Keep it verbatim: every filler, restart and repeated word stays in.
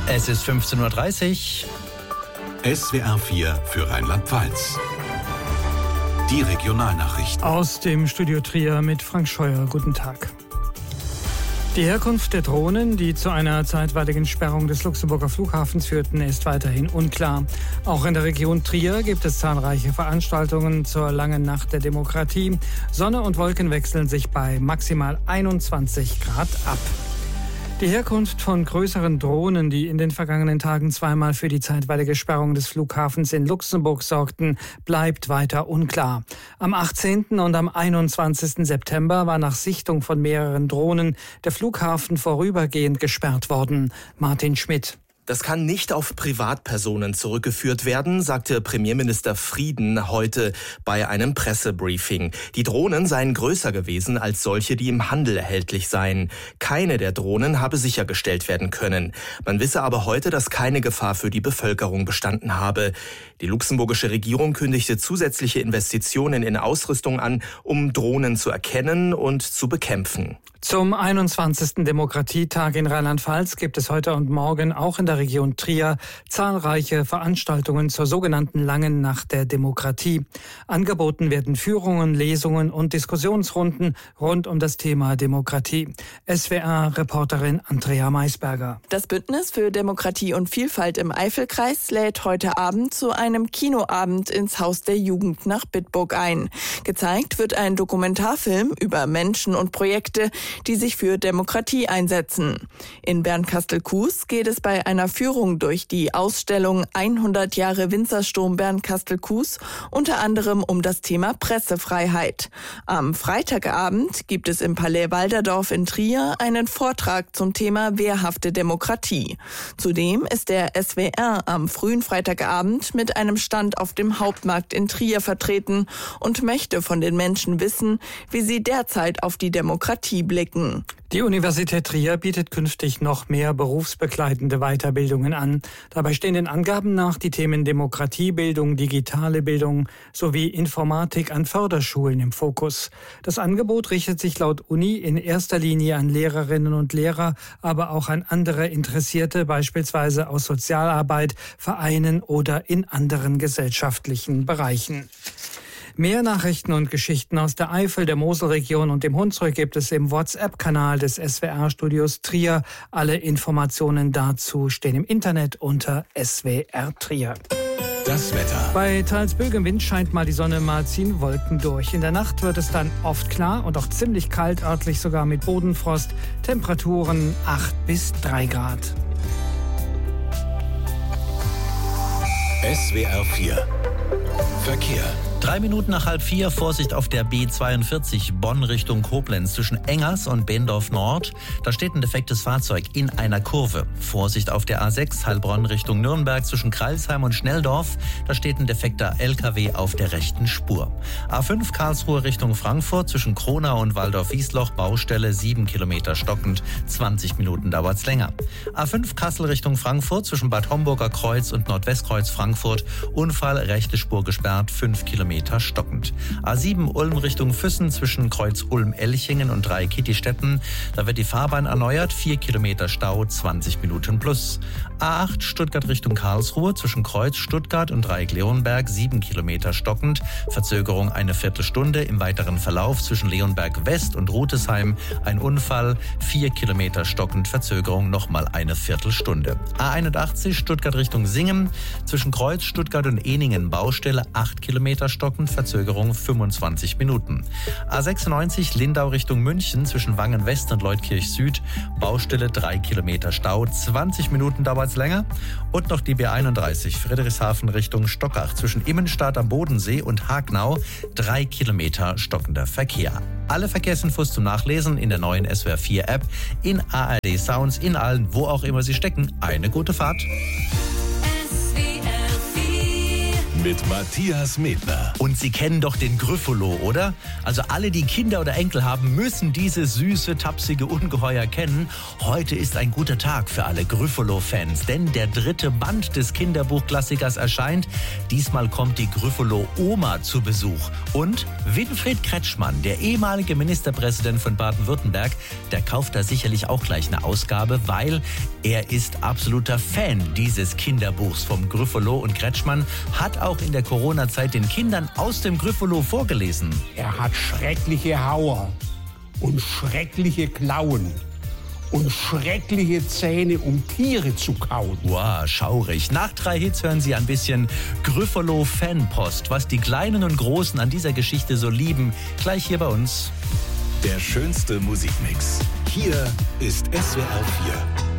Es ist fünfzehn Uhr dreißig. S W R vier für Rheinland-Pfalz. Die Regionalnachrichten. Aus dem Studio Trier mit Frank Scheuer. Guten Tag. Die Herkunft der Drohnen, die zu einer zeitweiligen Sperrung des Luxemburger Flughafens führten, ist weiterhin unklar. Auch in der Region Trier gibt es zahlreiche Veranstaltungen zur langen Nacht der Demokratie. Sonne und Wolken wechseln sich bei maximal einundzwanzig Grad ab. Die Herkunft von größeren Drohnen, die in den vergangenen Tagen zweimal für die zeitweilige Sperrung des Flughafens in Luxemburg sorgten, bleibt weiter unklar. Am achtzehnten und am einundzwanzigsten September war nach Sichtung von mehreren Drohnen der Flughafen vorübergehend gesperrt worden. Martin Schmidt. Das kann nicht auf Privatpersonen zurückgeführt werden, sagte Premierminister Frieden heute bei einem Pressebriefing. Die Drohnen seien größer gewesen als solche, die im Handel erhältlich seien. Keine der Drohnen habe sichergestellt werden können. Man wisse aber heute, dass keine Gefahr für die Bevölkerung bestanden habe. Die luxemburgische Regierung kündigte zusätzliche Investitionen in Ausrüstung an, um Drohnen zu erkennen und zu bekämpfen. Zum einundzwanzigsten Demokratietag in Rheinland-Pfalz gibt es heute und morgen auch in der Region Trier zahlreiche Veranstaltungen zur sogenannten Langen Nacht der Demokratie. Angeboten werden Führungen, Lesungen und Diskussionsrunden rund um das Thema Demokratie. S W R-Reporterin Andrea Maisberger. Das Bündnis für Demokratie und Vielfalt im Eifelkreis lädt heute Abend zu einem Kinoabend ins Haus der Jugend nach Bitburg ein. Gezeigt wird ein Dokumentarfilm über Menschen und Projekte, die sich für Demokratie einsetzen. In Bernkastel-Kues geht es bei einer Führung durch die Ausstellung hundert Jahre Winzersturm Bernkastel-Kues unter anderem um das Thema Pressefreiheit. Am Freitagabend gibt es im Palais Walderdorf in Trier einen Vortrag zum Thema wehrhafte Demokratie. Zudem ist der S W R am frühen Freitagabend mit einem Stand auf dem Hauptmarkt in Trier vertreten und möchte von den Menschen wissen, wie sie derzeit auf die Demokratie blicken. Die Universität Trier bietet künftig noch mehr berufsbegleitende Weiterbildungen an. Dabei stehen den Angaben nach die Themen Demokratiebildung, digitale Bildung sowie Informatik an Förderschulen im Fokus. Das Angebot richtet sich laut Uni in erster Linie an Lehrerinnen und Lehrer, aber auch an andere Interessierte, beispielsweise aus Sozialarbeit, Vereinen oder in anderen gesellschaftlichen Bereichen. Mehr Nachrichten und Geschichten aus der Eifel, der Moselregion und dem Hunsrück gibt es im WhatsApp-Kanal des S W R-Studios Trier. Alle Informationen dazu stehen im Internet unter S W R Trier. Das Wetter. Bei teils böigem Wind scheint mal die Sonne, mal ziehen Wolken durch. In der Nacht wird es dann oft klar und auch ziemlich kalt, örtlich sogar mit Bodenfrost. Temperaturen acht bis drei Grad. S W R vier. Verkehr. Drei Minuten nach halb vier, Vorsicht auf der B zweiundvierzig Bonn Richtung Koblenz zwischen Engers und Beendorf Nord. Da steht ein defektes Fahrzeug in einer Kurve. Vorsicht auf der A sechs Heilbronn Richtung Nürnberg zwischen Kreilsheim und Schnelldorf. Da steht ein defekter L K W auf der rechten Spur. A fünf Karlsruhe Richtung Frankfurt zwischen Kronau und Waldorf-Wiesloch. Baustelle sieben Kilometer stockend. zwanzig Minuten dauert's länger. A fünf Kassel Richtung Frankfurt zwischen Bad Homburger Kreuz und Nordwestkreuz Frankfurt. Unfall, rechte Spur gesperrt, fünf Kilometer stockend. A sieben Ulm Richtung Füssen zwischen Kreuz Ulm-Elchingen und Dreikitti-Stetten. Da wird die Fahrbahn erneuert, vier Kilometer Stau, zwanzig Minuten plus. A acht Stuttgart Richtung Karlsruhe zwischen Kreuz Stuttgart und Dreieck-Leonberg, sieben Kilometer stockend. Verzögerung eine Viertelstunde. Im weiteren Verlauf zwischen Leonberg West und Rutesheim ein Unfall, vier Kilometer stockend. Verzögerung nochmal eine Viertelstunde. A einundachtzig Stuttgart Richtung Singen zwischen Kreuz Stuttgart und Ehningen Baustelle, acht Kilometer stockend. Verzögerung fünfundzwanzig Minuten. A sechsundneunzig Lindau Richtung München zwischen Wangen West und Leutkirch Süd. Baustelle drei Kilometer Stau, zwanzig Minuten dauert's länger. Und noch die B einunddreißig Friedrichshafen Richtung Stockach zwischen Immenstadt am Bodensee und Hagnau. drei Kilometer stockender Verkehr. Alle Verkehrsinfos zum Nachlesen in der neuen S W R vier App, in A R D Sounds, in allen, wo auch immer Sie stecken. Eine gute Fahrt. mit Matthias Medler. Und Sie kennen doch den Gryffalo, oder? Also alle, die Kinder oder Enkel haben, müssen dieses süße, tapsige Ungeheuer kennen. Heute ist ein guter Tag für alle Gryffalo-Fans, denn der dritte Band des Kinderbuchklassikers erscheint. Diesmal kommt die Gryffalo-Oma zu Besuch. Und Winfried Kretschmann, der ehemalige Ministerpräsident von Baden-Württemberg, der kauft da sicherlich auch gleich eine Ausgabe, weil er ist absoluter Fan dieses Kinderbuchs vom Gryffalo. Und Kretschmann hat auch in der Corona-Zeit den Kindern aus dem Gryffalo vorgelesen. Er hat schreckliche Hauer und schreckliche Klauen und schreckliche Zähne, um Tiere zu kauen. Wow, schaurig. Nach drei Hits hören Sie ein bisschen Gryffalo-Fanpost, was die Kleinen und Großen an dieser Geschichte so lieben. Gleich hier bei uns. Der schönste Musikmix. Hier ist S W R vier.